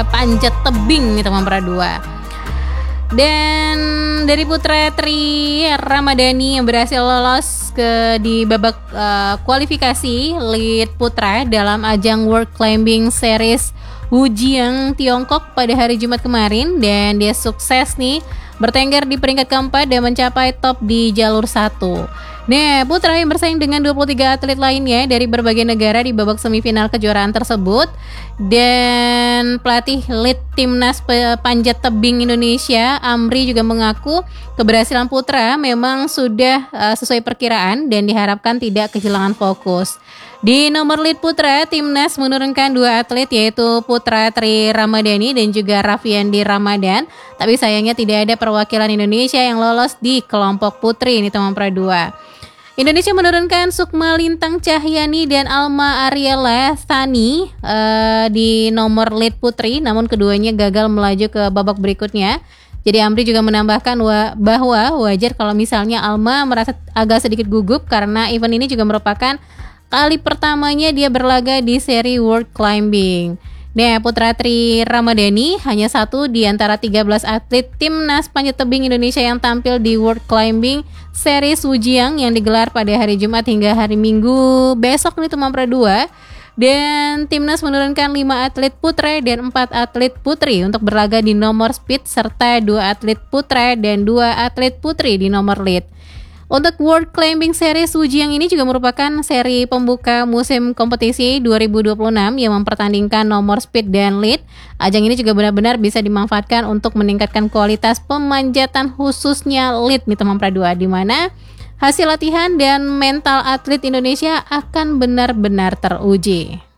panjat tebing nih teman pradua. Dan dari putra Tri Ramadhani yang berhasil lolos di babak kualifikasi lead putra dalam ajang World Climbing Series Wujiang Tiongkok pada hari Jumat kemarin, dan dia sukses nih bertengger di peringkat keempat dan mencapai top di jalur 1. Nah, putra yang bersaing dengan 23 atlet lainnya dari berbagai negara di babak semifinal kejuaraan tersebut, dan pelatih lead timnas panjat tebing Indonesia Amri juga mengaku keberhasilan putra memang sudah sesuai perkiraan dan diharapkan tidak kehilangan fokus. Di nomor lead putra, timnas menurunkan 2 atlet yaitu putra Tri Ramadhani dan juga Raffiandi Ramadan, tapi sayangnya tidak ada perwakilan Indonesia yang lolos di kelompok putri ini teman pradua. Indonesia menurunkan Sukma Lintang Cahyani dan Alma Ariela Stani di nomor lead putri, namun keduanya gagal melaju ke babak berikutnya. Jadi Amri juga menambahkan bahwa wajar kalau misalnya Alma merasa agak sedikit gugup karena event ini juga merupakan kali pertamanya dia berlaga di seri World Climbing. Nah, putra Tri Ramadhani hanya satu di antara 13 atlet timnas panjat tebing Indonesia yang tampil di World Climbing Series Wujiang yang digelar pada hari Jumat hingga hari Minggu besok nih teman pradua. Dan timnas menurunkan 5 atlet putra dan 4 atlet putri untuk berlaga di nomor speed serta 2 atlet putra dan 2 atlet putri di nomor lead. Untuk World Climbing Series Wujiang ini juga merupakan seri pembuka musim kompetisi 2026 yang mempertandingkan nomor speed dan lead. Ajang ini juga benar-benar bisa dimanfaatkan untuk meningkatkan kualitas pemanjatan khususnya lead nih teman pradua, di mana hasil latihan dan mental atlet Indonesia akan benar-benar teruji.